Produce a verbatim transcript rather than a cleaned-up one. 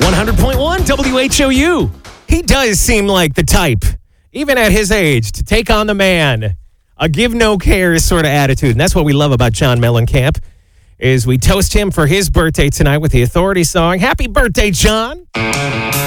one hundred point one W H O U. He does seem like the type, even at his age, to take on the man. A give no cares sort of attitude. And that's what we love about John Mellencamp, is we toast him for his birthday tonight with the Authority song. Happy birthday, John.